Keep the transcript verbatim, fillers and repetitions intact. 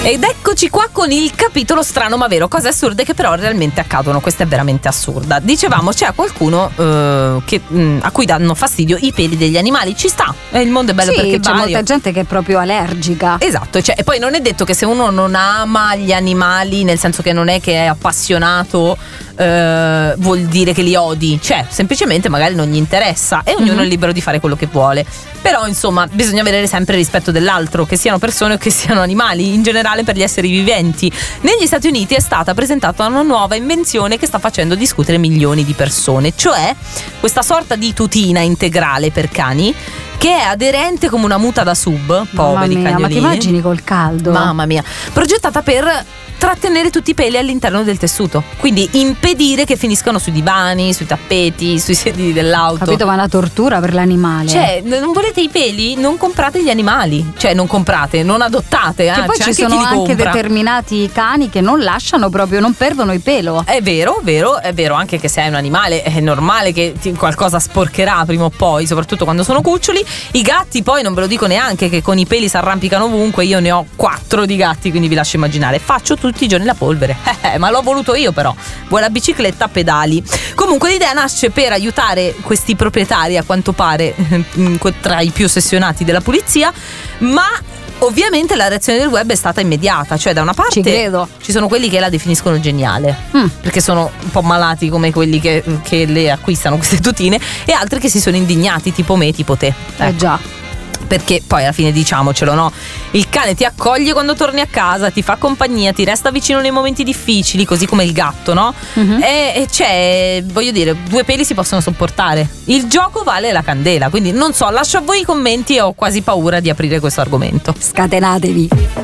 Ed eccoci qua con il capitolo strano ma vero, cose assurde che però realmente accadono. Questa è veramente assurda. Dicevamo, c'è qualcuno eh, che, mh, a cui danno fastidio i peli degli animali. Ci sta, eh, il mondo è bello, sì, perché c'è vario. molta gente che è proprio allergica. Esatto, cioè, e poi non è detto che se uno non ama gli animali, nel senso che non è che è appassionato, eh, vuol dire che li odi. Cioè, semplicemente magari non gli interessa e ognuno Mm-hmm. è libero di fare quello che vuole. Però insomma bisogna avere sempre rispetto dell'altro, che siano persone o che siano animali, in generale per gli esseri viventi. Negli Stati Uniti è stata presentata una nuova invenzione che sta facendo discutere milioni di persone, cioè questa sorta di tutina integrale per cani che è aderente come una muta da sub, poveri Mamma mia, cagnolini. ma ti immagini col caldo? Mamma mia, progettata per trattenere tutti i peli all'interno del tessuto, quindi impedire che finiscano sui divani, sui tappeti, sui sedili dell'auto. Capito, ma è una tortura per l'animale. Cioè, non volete i peli? Non comprate gli animali. Cioè, non comprate, non adottate. Che eh, poi c'è ci anche sono chi li anche compra. determinati cani che non lasciano proprio, non perdono il pelo. È vero, vero, è vero, anche che se hai un animale è normale che ti- qualcosa sporcherà prima o poi, soprattutto quando sono cuccioli. I gatti poi non ve lo dico neanche, che con i peli si arrampicano ovunque. Io ne ho quattro di gatti, quindi vi lascio immaginare. Faccio tutti i giorni la polvere. Eh, ma l'ho voluto io però. Vuoi la bicicletta, pedali. Comunque l'idea nasce per aiutare questi proprietari, a quanto pare, tra i più ossessionati della pulizia, ma ovviamente la reazione del web è stata immediata. Cioè, da una parte Ci credo. ci sono quelli che la definiscono geniale, Mm. perché sono un po' malati come quelli che, che le acquistano queste tutine, e altri che si sono indignati, tipo me, tipo te. Eh Ecco. già. Perché poi alla fine, diciamocelo, no? Il cane ti accoglie quando torni a casa, ti fa compagnia, ti resta vicino nei momenti difficili, così come il gatto, no? Mhm. E, e c'è, voglio dire, due peli si possono sopportare. Il gioco vale la candela, quindi non so, lascio a voi i commenti e ho quasi paura di aprire questo argomento. Scatenatevi.